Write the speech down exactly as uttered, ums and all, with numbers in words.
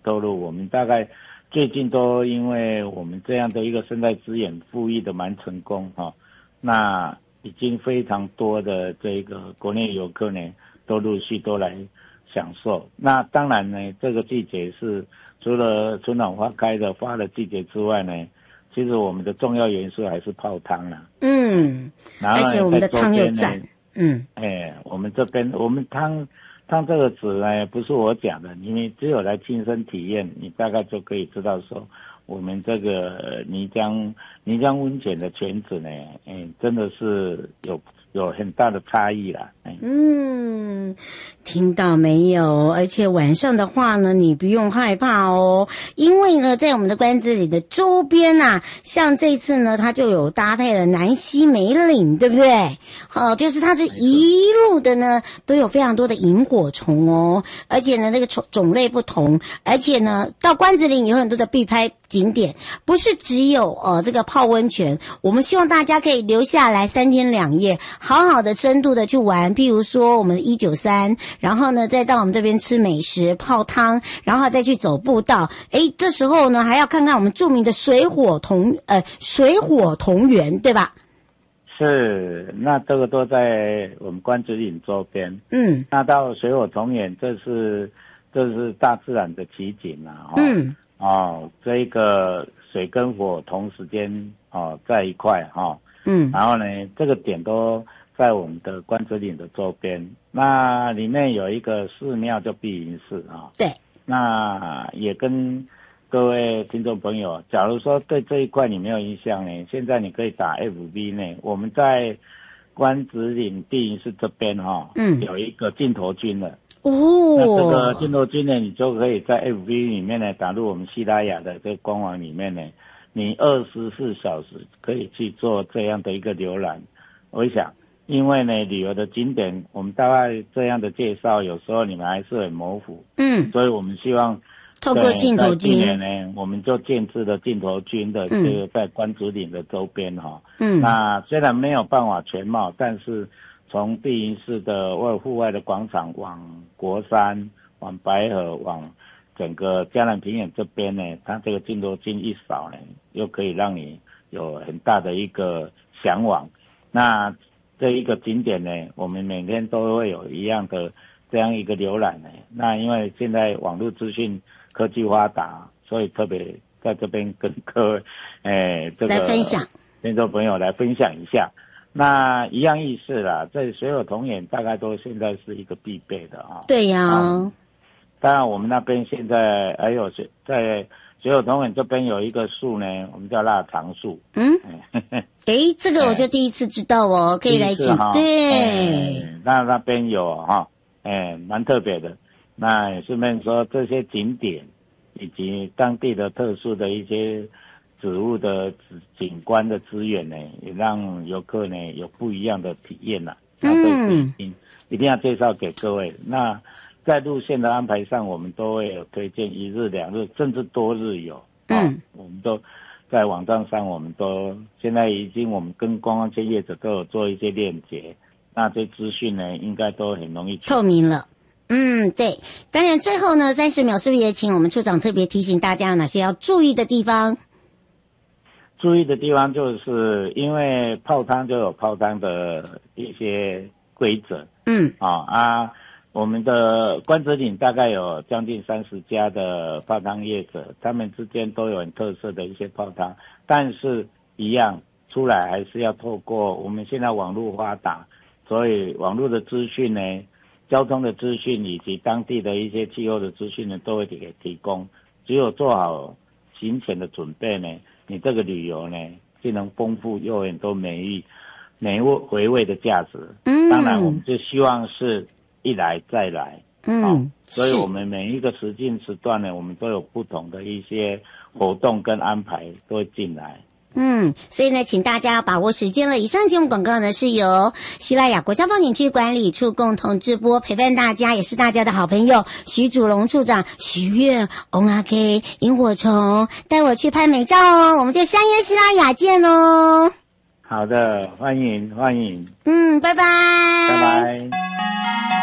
透露，我们大概最近都因为我们这样的一个生态资源富裕的蛮成功哈、哦，那已经非常多的这个国内游客呢都陆续都来享受。那当然呢，这个季节是除了春暖花开的花的季节之外呢，其实我们的重要元素还是泡汤啦。 嗯， 然后而且我们的汤又赞。嗯， 哎，我们这边我们汤汤这个词呢，不是我讲的，你只有来亲身体验，你大概就可以知道说，我们这个泥浆泥浆温泉的泉质呢，哎，真的是有有很大的差异啦。哎、 嗯，听到没有？而且晚上的话呢，你不用害怕哦，因为呢，在我们的关子里的周边啊，像这次呢，它就有搭配了南溪梅岭，对不对？好、哦，就是它这一路的呢，都有非常多的萤火虫哦，而且呢，那个种种类不同，而且呢，到关子岭有很多的必拍景点，不是只有呃这个泡温泉，我们希望大家可以留下来三天两夜，好好的深度的去玩，譬如说我们的一九三，然后呢再到我们这边吃美食泡汤，然后再去走步道，诶这时候呢还要看看我们著名的水火同呃水火同源，对吧？ 是，那这个都在我们关子岭周边。嗯，那到水火同源，这是这是大自然的奇景啊。哦、嗯，哦，这个水跟火同时间哦在一块哈。哦、嗯，然后呢，这个点都在我们的关子岭的周边。那里面有一个寺庙叫碧云寺啊。对，那也跟各位听众朋友，假如说对这一块你没有印象呢，现在你可以打 F B 呢，我们在关子岭碧云寺这边哈、哦，嗯，有一个镜头君了。哦，那这个镜头君呢，你就可以在 F B 里面呢打入我们西拉雅的这个官网里面呢，你二十四小时可以去做这样的一个浏览。我想，因为呢旅游的景点，我们大概这样的介绍，有时候你们还是很模糊，嗯，所以我们希望。 透过镜头君， 今年呢，我们就建制了镜头君的这个在关子岭的周边哈。嗯，那虽然没有办法全貌，但是从碧云寺的外户外的广场往国山、往白河、往整个嘉南平原这边呢，它这个镜头君一扫呢，又可以让你有很大的一个向往。那这一个景点呢，我们每天都会有一样的这样一个浏览呢。那因为现在网络资讯科技发达，所以特别在这边跟各位，诶、欸，这个来分享， 听众朋友来分享一下。那一样意思啦，在水火同源大概都现在是一个必备的啊。 对呀、啊。 当然，我们那边现在还有在水火同源这边有一个树呢，我们叫腊肠树。嗯。 诶，这个我就第一次知道哦，可以来请。对。 那那边有哈，诶，蛮特别的。那也顺便说，这些景点以及当地的特殊的一些植物的景观的资源呢，也让游客呢有不一样的体验啦。那这是一定一定要介绍给各位。那在路线的安排上，我们都会有推荐一日、两日，甚至多日游。嗯、啊，我们都在网站上，我们都现在已经我们跟观光业者都有做一些链接。那这资讯呢，应该都很容易透明了。嗯，对。当然最后呢，三十秒是不是也请我们处长特别提醒大家有哪些要注意的地方？ 注意的地方就是因为泡汤就有泡汤的一些规则。嗯，啊啊，我们的关子岭大概有将近三十家的泡汤业者，他们之间都有很特色的一些泡汤，但是一样出来还是要透过我们现在网络发达，所以网络的资讯呢，交通的资讯以及当地的一些气候的资讯呢，都会给提供。只有做好行前的准备呢，你这个旅游呢，既能丰富又有很多美丽、美味回味的价值。嗯，当然我们就希望是一来再来。嗯、哦，所以我们每一个时间时段呢，我们都有不同的一些活动跟安排都会进来。 嗯，所以呢，请大家把握时间了。以上节目广告呢是由西拉雅国家风景区管理处共同直播，陪伴大家也是大家的好朋友徐祖龙处长许愿 on 阿 K 萤火虫带我去拍美照哦，我们就相约西拉雅见哦。 好的，欢迎欢迎。 嗯，拜拜， 拜拜。